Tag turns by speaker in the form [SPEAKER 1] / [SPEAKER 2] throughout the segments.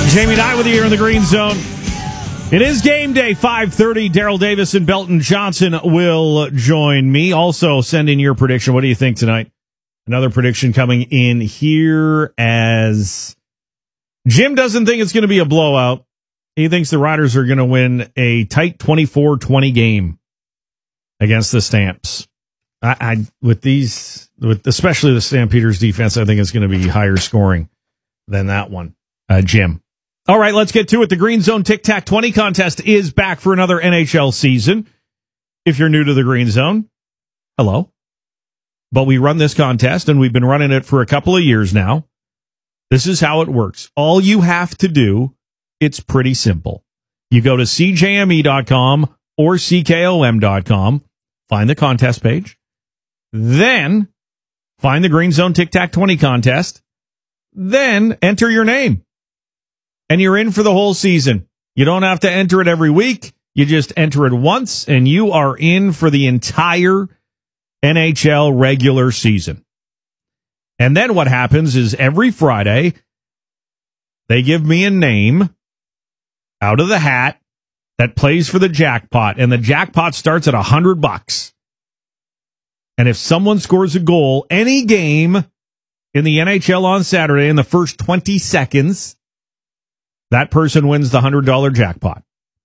[SPEAKER 1] Jamie Nye with you here in the Green Zone. It is game day, 5:30. Daryl Davis and Belton Johnson will join me. Also, send in your prediction. What do you think tonight? Another prediction coming in here as Jim doesn't think it's going to be a blowout. He thinks the Riders are going to win a tight 24-20 game against the Stamps. With especially the Stampeders defense, I think it's going to be higher scoring than that one, Jim. All right, let's get to it. The Green Zone Tic-Tac-20 contest is back for another NHL season. If you're new to the Green Zone, hello. But we run this contest, and we've been running it for a couple of years now. This is how it works. All you have to do, it's pretty simple. You go to cjme.com or ckom.com, find the contest page, then find the Green Zone Tic-Tac-20 contest, then enter your name. And you're in for the whole season. You don't have to enter it every week. You just enter it once, and you are in for the entire NHL regular season. And then what happens is every Friday, they give me a name out of the hat that plays for the jackpot. And the jackpot starts at $100. And if someone scores a goal, any game in the NHL on Saturday in the first 20 seconds, that person wins the $100 jackpot.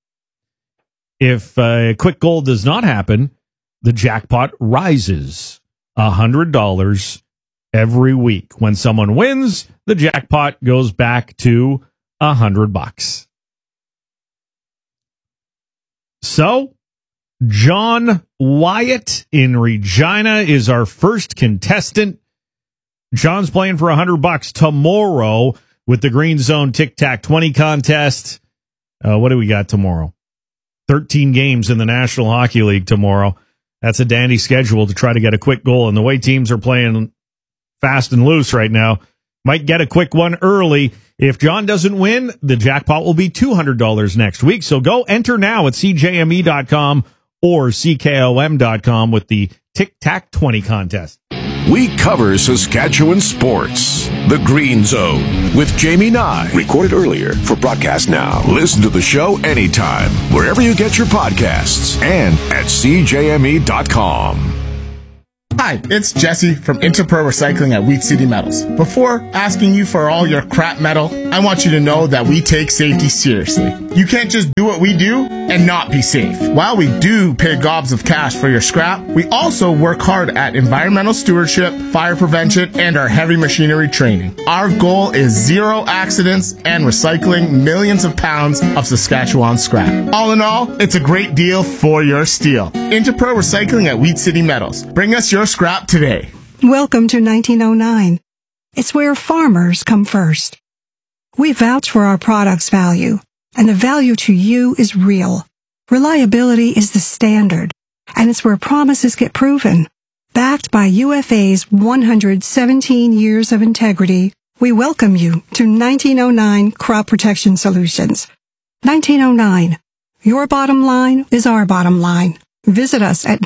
[SPEAKER 1] If a quick goal does not happen, the jackpot rises $100 every week. When someone wins, the jackpot goes back to $100. So, John Wyatt in Regina is our first contestant. John's playing for $100 tomorrow with the Green Zone Tic-Tac-20 contest. What do we got tomorrow? 13 games in the National Hockey League tomorrow. That's a dandy schedule to try to get a quick goal. And the way teams are playing fast and loose right now, might get a quick one early. If John doesn't win, the jackpot will be $200 next week. So go enter now at cjme.com or ckom.com with the Tic-Tac-20 contest.
[SPEAKER 2] We cover Saskatchewan sports. The Green Zone with Jamie Nye. Recorded earlier for broadcast now. Listen to the show anytime, wherever you get your podcasts, and at cjme.com.
[SPEAKER 3] Hi, it's Jesse from Interpro Recycling at Wheat City Metals. Before asking you for all your crap metal, I want you to know that we take safety seriously. You can't just do what we do and not be safe. While we do pay gobs of cash for your scrap, we also work hard at environmental stewardship, fire prevention, and our heavy machinery training. Our goal is zero accidents and recycling millions of pounds of Saskatchewan scrap. All in all, it's a great deal for your steel. Interpro Recycling at Wheat City Metals. Bring us your scrap today.
[SPEAKER 4] Welcome to 1909. It's where farmers come first. We vouch for our product's value, and the value to you is real. Reliability is the standard, and it's where promises get proven. Backed by UFA's 117 years of integrity, we welcome you to 1909 Crop Protection Solutions. 1909. Your bottom line is our bottom line. Visit us at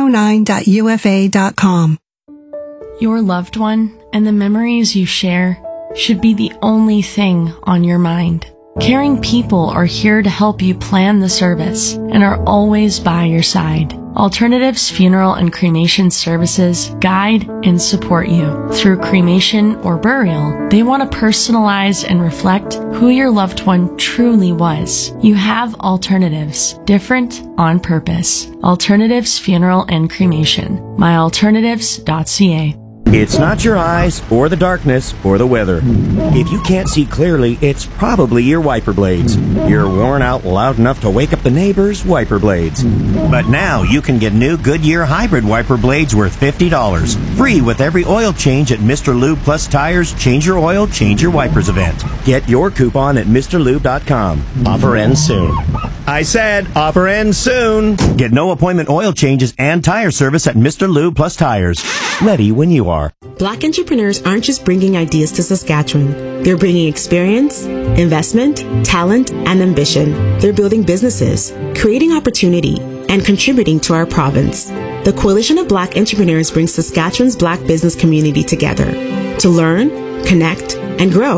[SPEAKER 4] 1909.ufa.com.
[SPEAKER 5] Your loved one and the memories you share should be the only thing on your mind. Caring people are here to help you plan the service and are always by your side. Alternatives Funeral and Cremation Services guide and support you. Through cremation or burial, they want to personalize and reflect who your loved one truly was. You have alternatives, different on purpose. Alternatives Funeral and Cremation. myalternatives.ca.
[SPEAKER 6] It's not your eyes, or the darkness, or the weather. If you can't see clearly, it's probably your wiper blades. You're worn out loud enough to wake up the neighbors' wiper blades. But now you can get new Goodyear hybrid wiper blades worth $50. Free with every oil change at Mr. Lube Plus Tires Change Your Oil, Change Your Wipers event. Get your coupon at MrLube.com. Offer ends soon. I said, offer ends soon. Get no appointment oil changes and tire service at Mr. Lube Plus Tires. Ready when you are.
[SPEAKER 7] Black entrepreneurs aren't just bringing ideas to Saskatchewan. They're bringing experience, investment, talent, and ambition. They're building businesses, creating opportunity, and contributing to our province. The Coalition of Black Entrepreneurs brings Saskatchewan's Black business community together to learn, connect, and grow.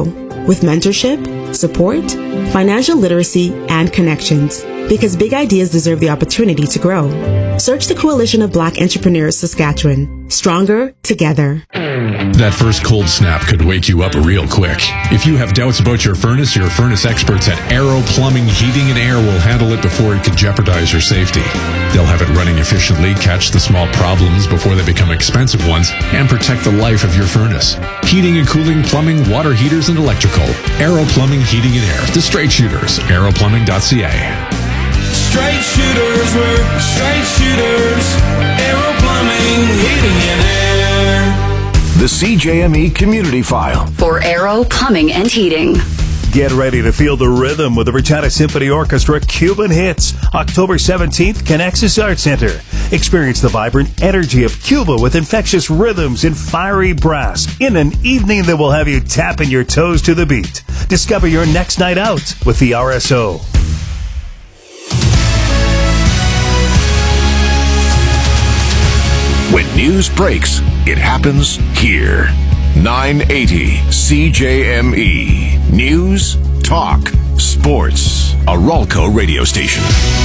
[SPEAKER 7] with mentorship, support, financial literacy, and connections. Because big ideas deserve the opportunity to grow. Search the Coalition of Black Entrepreneurs Saskatchewan. Stronger together.
[SPEAKER 8] That first cold snap could wake you up real quick. If you have doubts about your furnace experts at Aero Plumbing, Heating and Air will handle it before it could jeopardize your safety. They'll have it running efficiently, catch the small problems before they become expensive ones, and protect the life of your furnace. Heating and cooling, plumbing, water heaters, and electrical. Aero Plumbing, Heating and Air. The Straight Shooters. aeroplumbing.ca.
[SPEAKER 9] Straight shooters, we're straight shooters. Aero Plumbing, Heating and Air.
[SPEAKER 2] The CJME Community File.
[SPEAKER 10] For Aero Plumbing and Heating.
[SPEAKER 11] Get ready to feel the rhythm with the Regina Symphony Orchestra Cuban Hits. October 17th, Connexus Arts Center. Experience the vibrant energy of Cuba with infectious rhythms and fiery brass in an evening that will have you tapping your toes to the beat. Discover your next night out with the RSO.
[SPEAKER 2] When news breaks, it happens here. 980 CJME. News, talk, sports. A Ralco radio station.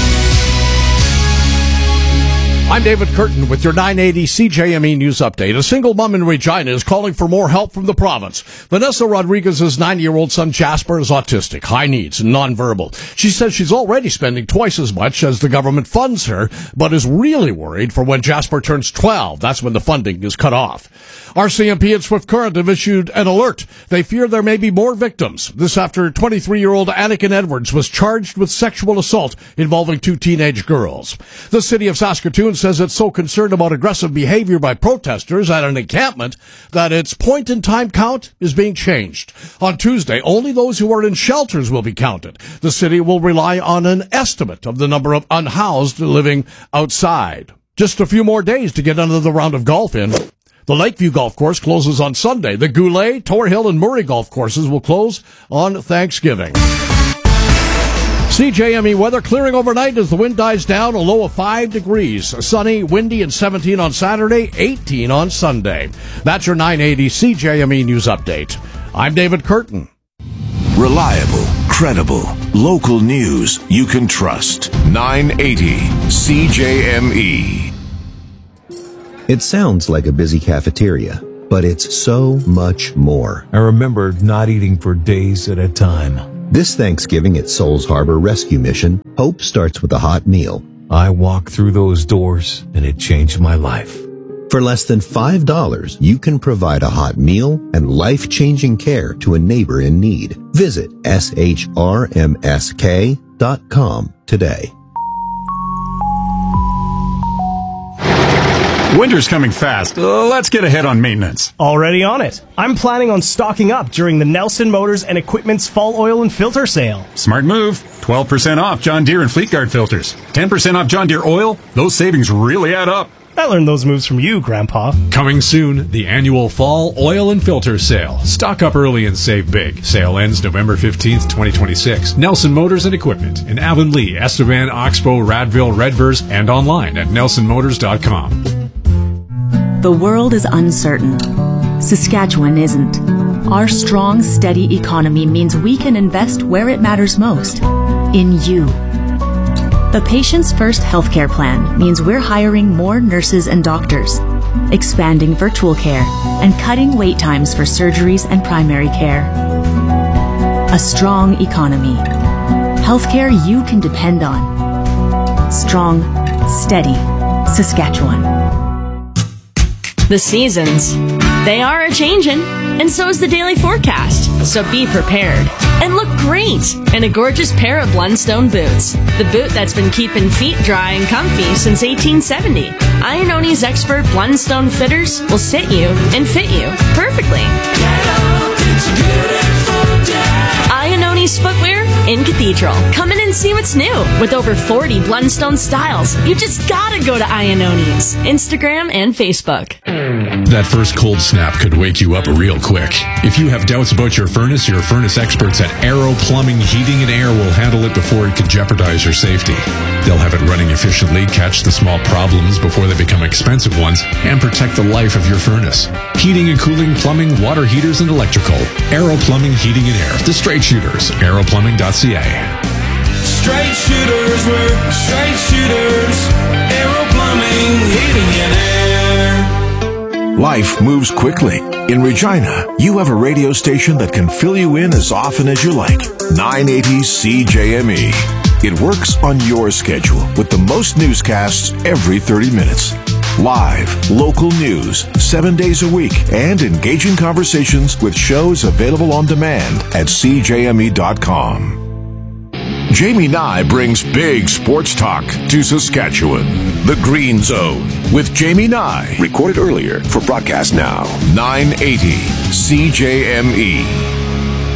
[SPEAKER 12] I'm David Curtin with your 980 CJME News Update. A single mom in Regina is calling for more help from the province. Vanessa Rodriguez's 9-year-old son Jasper is autistic, high needs, and nonverbal. She says she's already spending twice as much as the government funds her, but is really worried for when Jasper turns 12. That's when the funding is cut off. RCMP and Swift Current have issued an alert. They fear there may be more victims. This after 23-year-old Anakin Edwards was charged with sexual assault involving 2 teenage girls. The city of Saskatoon says it's so concerned about aggressive behavior by protesters at an encampment that its point-in-time count is being changed. On Tuesday, only those who are in shelters will be counted. The city will rely on an estimate of the number of unhoused living outside. Just a few more days to get another round of golf in. The Lakeview Golf Course closes on Sunday. The Goulet, Tor Hill, and Murray golf courses will close on Thanksgiving. CJME weather clearing overnight as the wind dies down, a low of 5 degrees. Sunny, windy, and 17 on Saturday, 18 on Sunday. That's your 980 CJME News Update. I'm David Curtin.
[SPEAKER 2] Reliable, credible, local news you can trust. 980 CJME.
[SPEAKER 13] It sounds like a busy cafeteria, but it's so much more.
[SPEAKER 14] I remember not eating for days at a time.
[SPEAKER 13] This Thanksgiving at Souls Harbor Rescue Mission, hope starts with a hot meal.
[SPEAKER 14] I walked through those doors, and it changed my life.
[SPEAKER 13] For less than $5, you can provide a hot meal and life-changing care to a neighbor in need. Visit shrmsk.com today.
[SPEAKER 15] Winter's coming fast. Let's get ahead on maintenance.
[SPEAKER 16] Already on it. I'm planning on stocking up during the Nelson Motors and Equipment's Fall Oil and Filter Sale.
[SPEAKER 15] Smart move. 12% off John Deere and Fleetguard filters. 10% off John Deere oil. Those savings really add up.
[SPEAKER 16] I learned those moves from you, Grandpa.
[SPEAKER 8] Coming soon, the annual Fall Oil and Filter Sale. Stock up early and save big. Sale ends November 15th, 2026. Nelson Motors and Equipment in Avonlea, Estevan, Oxbow, Radville, Redvers, and online at nelsonmotors.com.
[SPEAKER 17] The world is uncertain. Saskatchewan isn't. Our strong, steady economy means we can invest where it matters most, in you. The Patients First healthcare plan means we're hiring more nurses and doctors, expanding virtual care, and cutting wait times for surgeries and primary care. A strong economy. Healthcare you can depend on. Strong, steady Saskatchewan.
[SPEAKER 5] The seasons, they are a-changin', and so is the daily forecast. So be prepared and look great in a gorgeous pair of Blundstone boots. The boot that's been keeping feet dry and comfy since 1870. Iannoni's expert Blundstone fitters will sit you and fit you perfectly. Iannoni's footwear in Cathedral. Come in and see what's new. With over 40 Blundstone styles, you just gotta go to Iannoni's Instagram and Facebook.
[SPEAKER 8] That first cold snap could wake you up real quick. If you have doubts about your furnace experts at Aero Plumbing, Heating, and Air will handle it before it could jeopardize your safety. They'll have it running efficiently, catch the small problems before they become expensive ones, and protect the life of your furnace. Heating and cooling, plumbing, water heaters, and electrical. Aero Plumbing, Heating, and Air. The Straight Shooters. aeroplumbing.ca.
[SPEAKER 9] Straight shooters, we're straight shooters. Aero Plumbing, Heating, and Air.
[SPEAKER 2] Life moves quickly. In Regina, you have a radio station that can fill you in as often as you like. 980 CJME. It works on your schedule with the most newscasts every 30 minutes. Live, local news, 7 days a week, and engaging conversations with shows available on demand at CJME.com. Jamie Nye brings big sports talk to Saskatchewan. The Green Zone with Jamie Nye. Recorded earlier for broadcast now. 980 CJME.